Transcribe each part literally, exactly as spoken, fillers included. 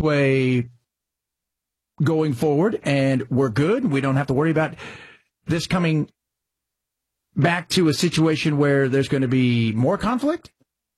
way going forward, and we're good. We don't have to worry about this coming back to a situation where there's going to be more conflict?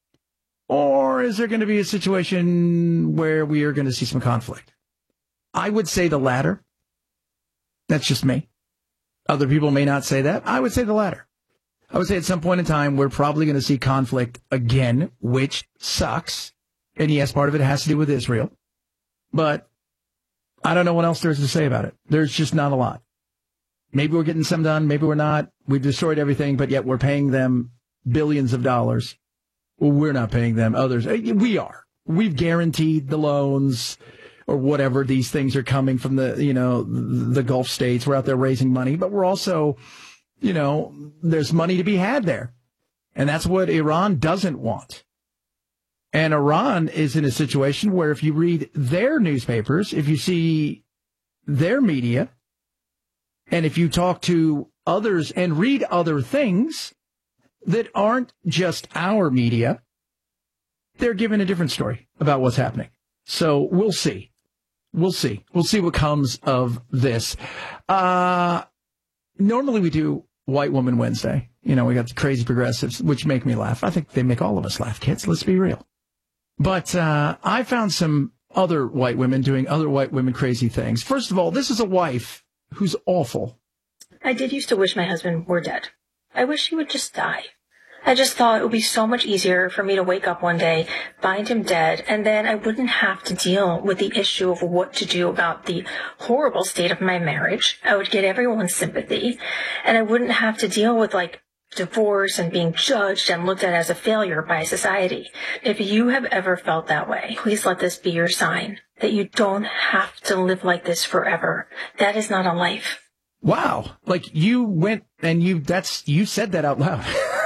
Or is there going to be a situation where we are going to see some conflict? I would say the latter. That's just me. Other people may not say that. I would say the latter. I would say at some point in time, we're probably going to see conflict again, which sucks. And yes, part of it has to do with Israel. But I don't know what else there is to say about it. There's just not a lot. Maybe we're getting some done. Maybe we're not. We've destroyed everything, but yet we're paying them billions of dollars. Well, we're not paying them. Others, we are. We've guaranteed the loans or whatever. These things are coming from the, you know, the Gulf states. We're out there raising money, but we're also, you know, there's money to be had there. And that's what Iran doesn't want. And Iran is in a situation where if you read their newspapers, if you see their media, and if you talk to others and read other things that aren't just our media, they're giving a different story about what's happening. So we'll see. We'll see. We'll see what comes of this. Uh, normally we do White Woman Wednesday. You know, we got the crazy progressives, which make me laugh. I think they make all of us laugh, kids. Let's be real. But uh, I found some other white women doing other white women crazy things. First of all, this is a wife who's awful. I did used to wish my husband were dead. I wish he would just die. I just thought it would be so much easier for me to wake up one day, find him dead, and then I wouldn't have to deal with the issue of what to do about the horrible state of my marriage. I would get everyone's sympathy, and I wouldn't have to deal with, like, divorce and being judged and looked at as a failure by society. If you have ever felt that way, please let this be your sign that you don't have to live like this forever. That is not a life. Wow. Like you went and you, that's, you said that out loud.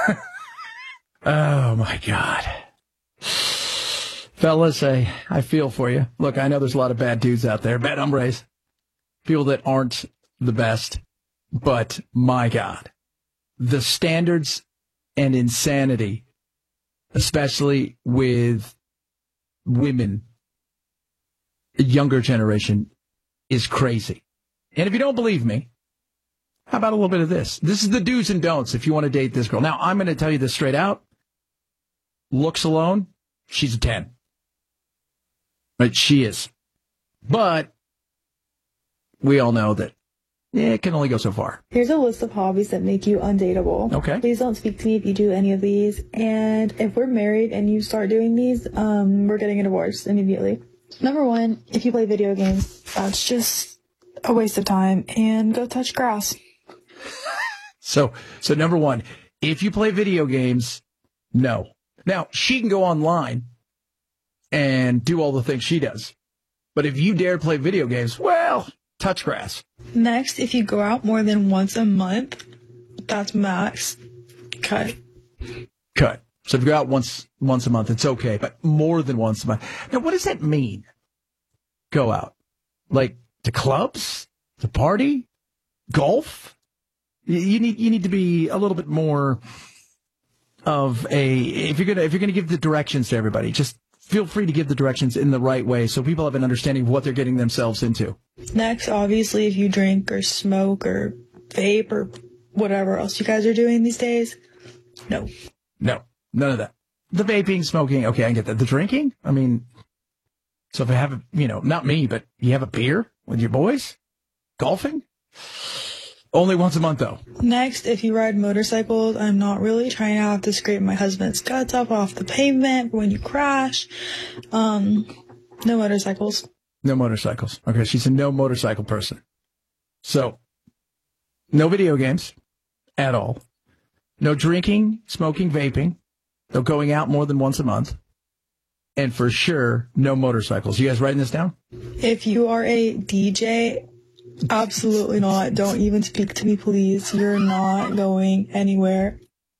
Oh my God. Fellas, I, I feel for you. Look, I know there's a lot of bad dudes out there, bad hombres, people that aren't the best, but my God, the standards and insanity, especially with women, the younger generation, is crazy. And if you don't believe me, how about a little bit of this? This is the do's and don'ts if you want to date this girl. Now, I'm going to tell you this straight out. Looks alone, she's a ten. Right, she is. But we all know that it can only go so far. Here's a list of hobbies that make you undateable. Okay. Please don't speak to me if you do any of these. And if we're married and you start doing these, um, we're getting a divorce immediately. Number one, if you play video games, that's just a waste of time. And go touch grass. So, so number one, if you play video games, no. Now, she can go online and do all the things she does. But if you dare play video games, well, touch grass. Next, if you go out more than once a month, that's max. Cut. Cut. So if you go out once once a month, it's okay. But more than once a month. Now, what does that mean? Go out. Like to clubs? To party? Golf? You need you need to be a little bit more of a, if you're gonna if you're gonna give the directions to everybody, just feel free to give the directions in the right way so people have an understanding of what they're getting themselves into. Next, obviously, if you drink or smoke or vape or whatever else you guys are doing these days, no. No, none of that. The vaping, smoking, okay, I can get that. The drinking, I mean, so if I have, a, you know, not me, but you have a beer with your boys, golfing, only once a month, though. Next, if you ride motorcycles, I'm not really trying to have to scrape my husband's guts up off the pavement when you crash. Um, no motorcycles. No motorcycles. Okay, she's a no motorcycle person. So, no video games at all. No drinking, smoking, vaping. No going out more than once a month. And for sure, no motorcycles. You guys writing this down? If you are a D J... Absolutely not. Don't even speak to me, please. You're not going anywhere.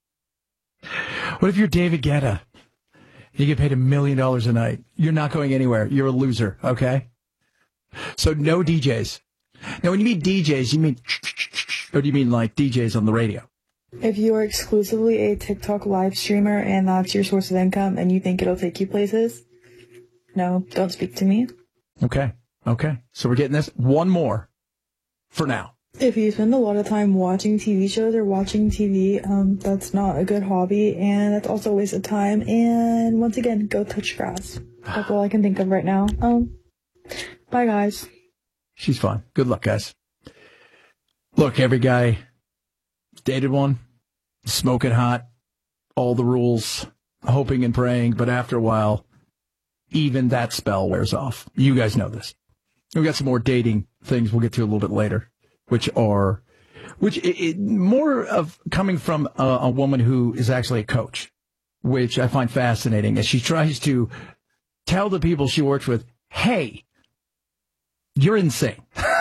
What if you're David Guetta? You get paid a million dollars a night. You're not going anywhere. You're a loser, okay? So no D Js. Now, when you mean D Js, you mean, or do you mean like D Js on the radio? If you are exclusively a TikTok live streamer and that's your source of income and you think it'll take you places, no, don't speak to me. Okay. Okay. So we're getting this. One more for now. If you spend a lot of time watching T V shows or watching T V, um, that's not a good hobby, and that's also a waste of time. And once again, go touch grass. That's all I can think of right now. Um, bye, guys. She's fine. Good luck, guys. Look, every guy dated one, smoking hot, all the rules, hoping and praying, but after a while, even that spell wears off. You guys know this. We've got some more dating things we'll get to a little bit later, which are, which it, it, more of coming from a, a woman who is actually a coach, which I find fascinating as she tries to tell the people she works with, hey, you're insane.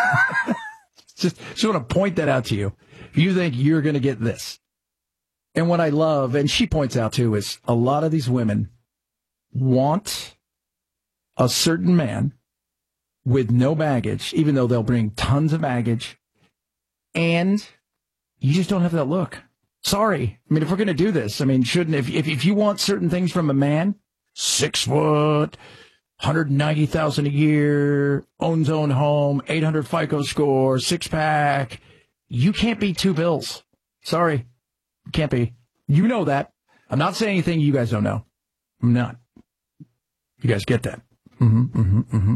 Just, just want to point that out to you. If you think you're going to get this. And what I love, and she points out too, is a lot of these women want a certain man with no baggage, even though they'll bring tons of baggage, and you just don't have that look. Sorry. I mean, if we're going to do this, I mean, shouldn't, if, if, if you want certain things from a man, six foot, one hundred ninety thousand a year, owns own home, eight hundred FICO score, six pack, you can't be two bills. Sorry. Can't be. You know that. I'm not saying anything you guys don't know. I'm not. You guys get that. Mm-hmm, mm-hmm, mm-hmm.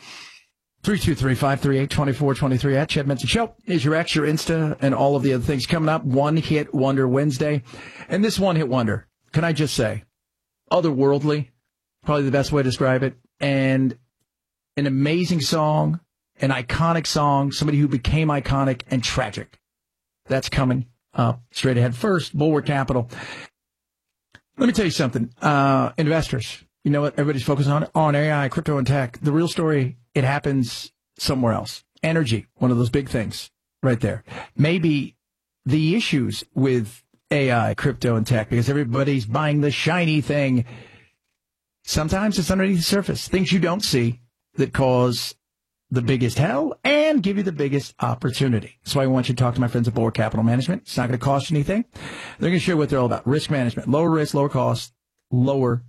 three two three, five three eight, two four two three at Chad Benson Show is your X, your Insta, and all of the other things coming up. One Hit Wonder Wednesday. And this One Hit Wonder, can I just say, otherworldly, probably the best way to describe it, and an amazing song, an iconic song, somebody who became iconic and tragic. That's coming up straight ahead. First, Bulwark Capital. Let me tell you something. Uh, investors, you know what everybody's focused on? On A I, crypto, and tech. The real story, it happens somewhere else. Energy, one of those big things right there. Maybe the issues with A I, crypto, and tech, because everybody's buying the shiny thing. Sometimes it's underneath the surface. Things you don't see that cause the biggest hell and give you the biggest opportunity. That's why I want you to talk to my friends at Bulwark Capital Management. It's not going to cost you anything. They're going to share what they're all about. Risk management, lower risk, lower cost, lower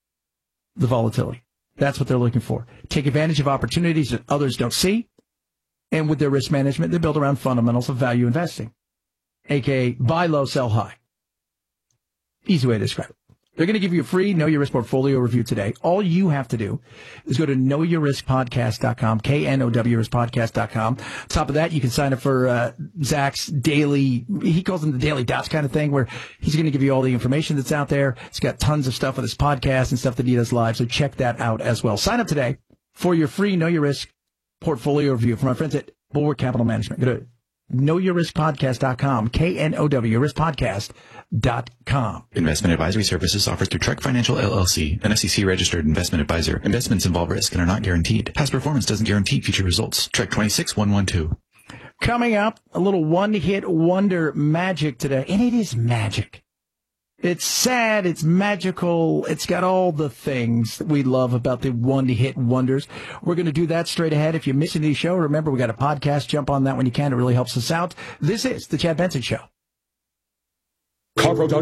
the volatility. That's what they're looking for. Take advantage of opportunities that others don't see. And with their risk management, they build around fundamentals of value investing, a k a buy low, sell high. Easy way to describe it. They're going to give you a free Know Your Risk portfolio review today. All you have to do is go to know your risk podcast dot com, K N O W risk podcast dot com. On top of that, you can sign up for uh, Zach's daily, he calls them the daily dots kind of thing, where he's going to give you all the information that's out there. It's got tons of stuff on his podcast and stuff that he does live, so check that out as well. Sign up today for your free Know Your Risk portfolio review from our friends at Bulwark Capital Management. Go to know your risk podcast dot com, K N O W risk podcast dot com. Investment advisory services offered through Trek Financial L L C, an S E C-registered investment advisor. Investments involve risk and are not guaranteed. Past performance doesn't guarantee future results. Trek two six one one two. Coming up, a little one-hit wonder magic today, and it is magic. It's sad, it's magical, it's got all the things that we love about the one-hit wonders. We're going to do that straight ahead. If you're missing the show, remember we got a podcast. Jump on that when you can. It really helps us out. This is the Chad Benson Show. CarPro dot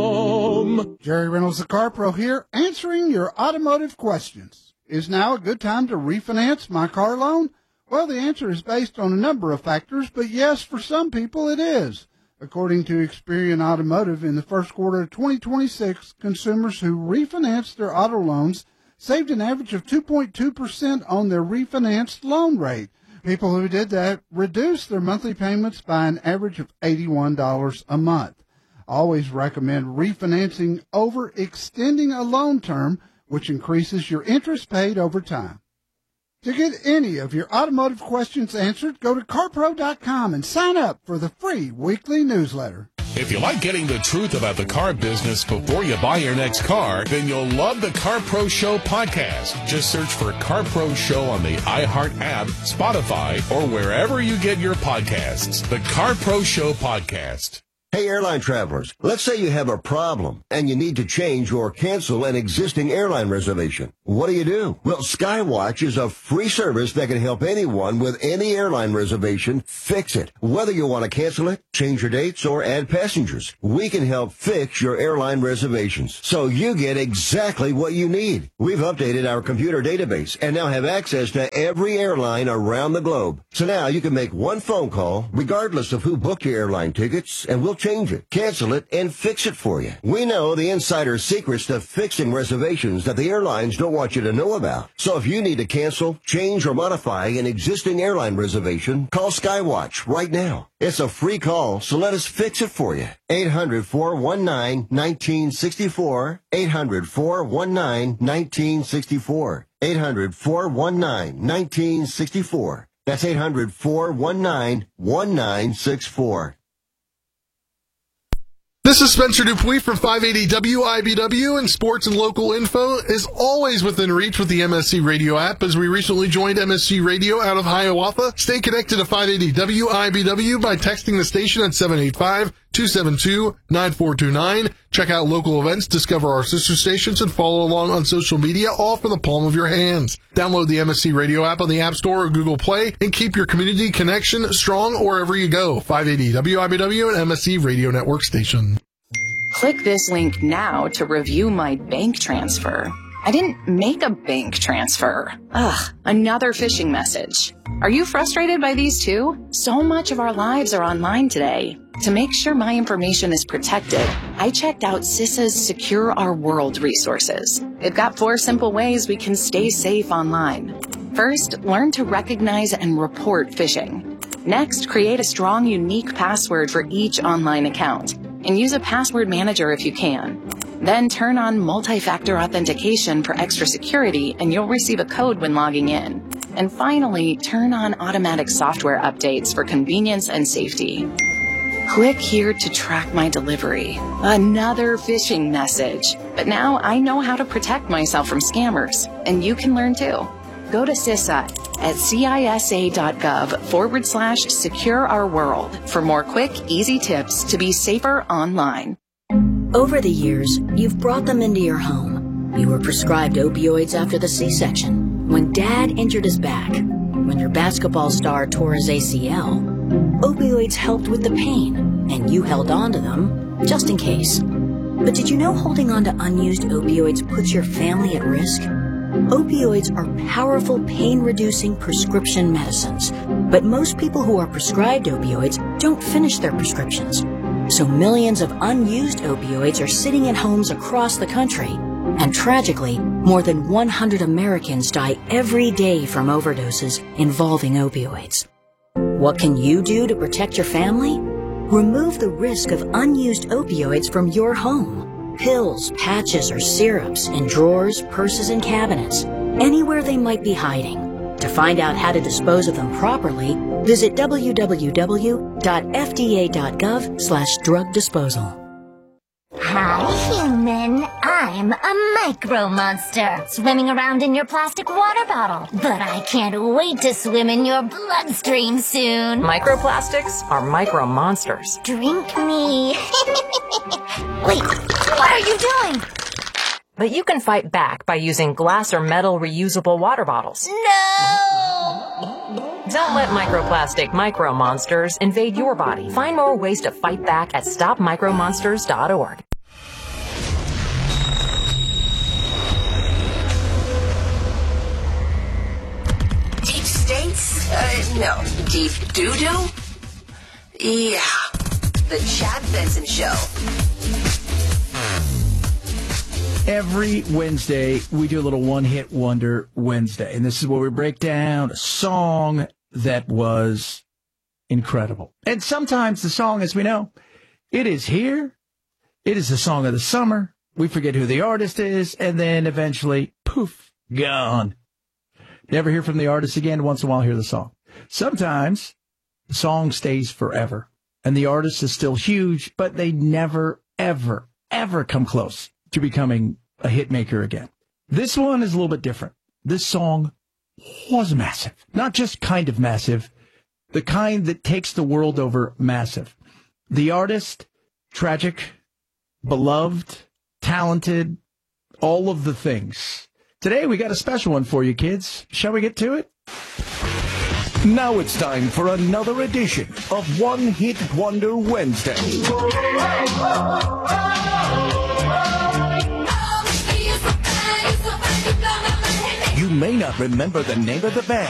com. Jerry Reynolds, the CarPro here, answering your automotive questions. Is now a good time to refinance my car loan? Well, the answer is based on a number of factors, but yes, for some people it is. According to Experian Automotive, in the first quarter of twenty twenty-six, consumers who refinanced their auto loans saved an average of two point two percent on their refinanced loan rate. People who did that reduced their monthly payments by an average of eighty-one dollars a month. I always recommend refinancing over extending a loan term, which increases your interest paid over time. To get any of your automotive questions answered, go to car pro dot com and sign up for the free weekly newsletter. If you like getting the truth about the car business before you buy your next car, then you'll love the CarPro Show podcast. Just search for CarPro Show on the iHeart app, Spotify, or wherever you get your podcasts. The CarPro Show podcast. Hey, airline travelers, let's say you have a problem and you need to change or cancel an existing airline reservation. What do you do? Well, Skywatch is a free service that can help anyone with any airline reservation fix it. Whether you want to cancel it, change your dates, or add passengers, we can help fix your airline reservations so you get exactly what you need. We've updated our computer database and now have access to every airline around the globe. So now you can make one phone call regardless of who booked your airline tickets, and we'll change it, cancel it, and fix it for you. We know the insider secrets to fixing reservations that the airlines don't want you to know about. So if you need to cancel, change, or modify an existing airline reservation, call Skywatch right now. It's a free call, so let us fix it for you. eight hundred, four one nine, one nine six four. eight hundred, four one nine, one nine six four. eight hundred, four one nine, one nine six four. That's eight hundred, four one nine, one nine six four. This is Spencer Dupuis from five eighty W I B W, and sports and local info is always within reach with the M S C Radio app, as we recently joined M S C Radio out of Hiawatha. Stay connected to five eighty W I B W by texting the station at seven eight five, two seven two, nine four two nine. Check out local events, discover our sister stations, and follow along on social media, all from the palm of your hands. Download the M S C Radio app on the App Store or Google Play and keep your community connection strong wherever you go. five eighty W I B W and M S C Radio Network station. Click this link now to review my bank transfer. I didn't make a bank transfer. Ugh, another phishing message. Are you frustrated by these too? So much of our lives are online today. To make sure my information is protected, I checked out CISA's Secure Our World resources. They've got four simple ways we can stay safe online. First, learn to recognize and report phishing. Next, create a strong, unique password for each online account, and use a password manager if you can. Then turn on multi-factor authentication for extra security, and you'll receive a code when logging in. And finally, turn on automatic software updates for convenience and safety. Click here to track my delivery. Another phishing message. But now I know how to protect myself from scammers, and you can learn too. Go to CISA at cisa.gov forward slash secure our world for more quick, easy tips to be safer online. Over the years, you've brought them into your home. You were prescribed opioids after the C-section, when Dad injured his back, when your basketball star tore his A C L. Opioids helped with the pain, and you held on to them just in case. But did you know holding on to unused opioids puts your family at risk? Opioids are powerful pain-reducing prescription medicines, but most people who are prescribed opioids don't finish their prescriptions. So millions of unused opioids are sitting in homes across the country, and tragically, more than one hundred Americans die every day from overdoses involving opioids. What can you do to protect your family? Remove the risk of unused opioids from your home. Pills, patches, or syrups in drawers, purses, and cabinets, anywhere they might be hiding. To find out how to dispose of them properly, visit w w w dot f d a dot gov slash drug disposal. Hi, human. I'm a micro monster, swimming around in your plastic water bottle. But I can't wait to swim in your bloodstream soon. Microplastics are micro monsters. Drink me. Wait, what are you doing? But you can fight back by using glass or metal reusable water bottles. No! Don't let microplastic micro monsters invade your body. Find more ways to fight back at stop micro monsters dot org. Deep states? Uh, no. Deep doo-doo? Yeah. The Chad Benson Show. Every Wednesday, we do a little one-hit wonder Wednesday. And this is where we break down a song that was incredible. And sometimes the song, as we know, it is here. It is the song of the summer. We forget who the artist is. And then eventually, poof, gone. Never hear from the artist again. Once in a while, hear the song. Sometimes the song stays forever. And the artist is still huge, but they never, ever, ever come close to becoming a hit maker again. This one is a little bit different. This song was massive. Not just kind of massive, the kind that takes the world over massive. The artist tragic, beloved, talented, all of the things. Today we got a special one for you, kids. Shall we get to it? Now it's time for another edition of One Hit Wonder Wednesday. You may not remember the name of the band.